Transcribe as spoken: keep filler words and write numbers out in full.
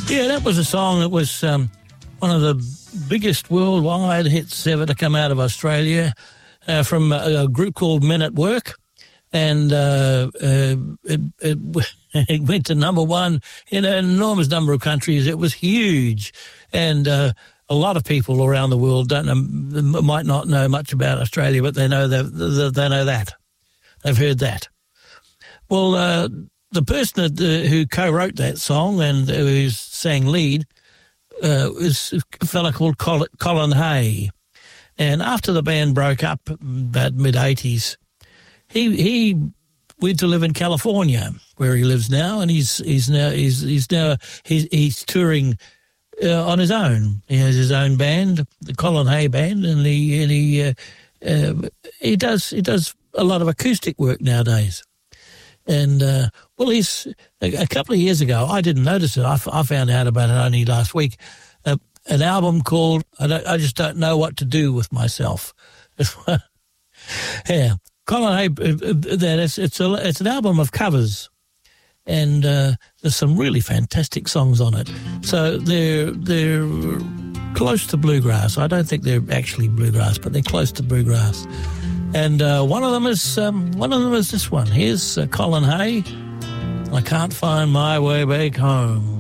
Yeah, that was a song that was um, one of the biggest worldwide hits ever to come out of Australia uh, from a, a group called Men at Work. And uh, uh, it, it, it went to number one in an enormous number of countries. It was huge. And uh, a lot of people around the world don't know, might not know much about Australia, but they know that, they know that. They've heard that. Well, uh, the person that, uh, who co-wrote that song and who sang lead uh, was a fella called Colin, Colin Hay. And after the band broke up about mid-eighties, he he went to live in California, where he lives now, and he's he's now he's he's now he's he's touring uh, on his own. He has his own band, the Colin Hay Band, and he and he uh, uh, he does he does a lot of acoustic work nowadays. And, uh, well, he's a, a couple of years ago, I didn't notice it. I, I found out about it only last week. Uh, an album called I, don't, I Just Don't Know What to Do With Myself. Yeah. Colin Hay, that it's, it's, a, it's an album of covers. And uh, there's some really fantastic songs on it. So they're, they're close to bluegrass. I don't think they're actually bluegrass, but they're close to bluegrass. And uh, one of them is um, one of them is this one. Here's uh, Colin Hay. I Can't Find My Way Back Home.